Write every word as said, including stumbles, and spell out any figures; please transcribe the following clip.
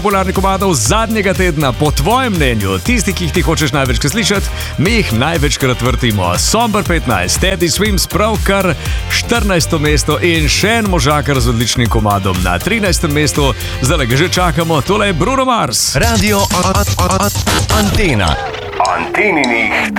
Popularnih komadov zadnjega tedna, po tvojem mnenju, tisti, ki jih ti hočeš največkrat slišati, mi jih največkrat vrtimo. Somber petnajst, Teddy Swims, pravkar štirinajsto mesto in še en možakar z odličnim komadom na trinajstem mestu. Zdaj ga že čakamo, tole je Bruno Mars. Radio Antena. Anteninih